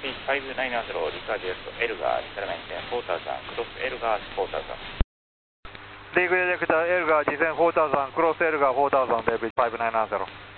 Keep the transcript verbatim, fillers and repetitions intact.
Beach five nine zero, Riccardo Elgar, increment four thousand, cross Elgar four thousand. League Ejector Elgar, descend four thousand, cross Elgar four thousand, David five nine zero.